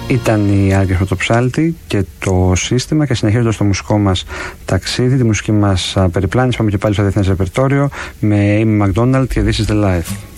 Ήταν η Άλκη Πρωτοψάλτη και το σύστημα, και συνεχίζοντας το μουσικό μας ταξίδι, τη μουσική μας περιπλάνηση, πάμε και πάλι στο διεθνές ρεπερτόριο με Amy McDonald και This is the Life.